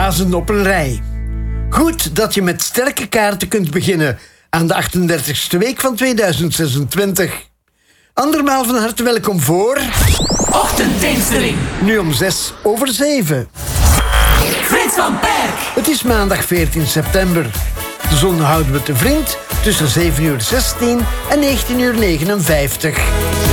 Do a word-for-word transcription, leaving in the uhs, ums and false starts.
glazen op een rij. Goed dat je met sterke kaarten kunt beginnen aan de achtendertigste week van tweeduizend zesentwintig. Andermaal van harte welkom voor... Ochtendtintering. Nu om zes over zeven. Frits van Perk. Het is maandag veertien september. De zon houden we te vriend tussen zeven uur zestien en negentien uur negenenvijftig.